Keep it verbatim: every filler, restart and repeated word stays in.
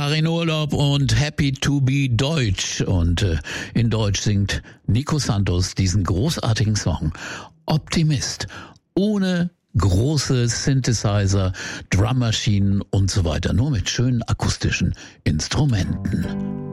Jahre in Urlaub und happy to be Deutsch. Und äh, in Deutsch singt Nico Santos diesen großartigen Song Optimist. Ohne große Synthesizer, Drummaschinen und so weiter. Nur mit schönen akustischen Instrumenten.